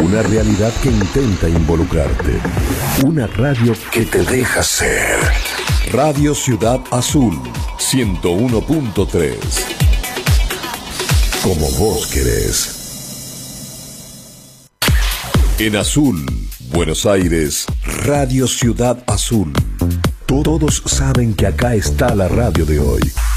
Una realidad que intenta involucrarte. Una radio que te deja ser. Radio Ciudad Azul 101.3. Como vos querés. En Azul, Buenos Aires, Radio Ciudad Azul. Todos saben que acá está la radio de hoy.